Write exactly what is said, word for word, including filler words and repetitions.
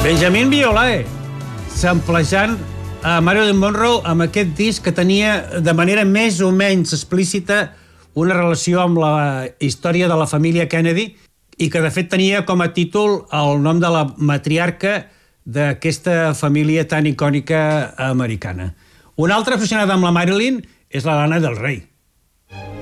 Benjamin Biolay, samplejant a Marilyn Monroe amb aquest disc que tenia de manera més o menys explícita una relació amb la història de la família Kennedy i que de fet tenia com a títol el nom de la matriarca d'aquesta família tan icònica americana. Una altra aficionada amb la Marilyn és la Lana Del Rey.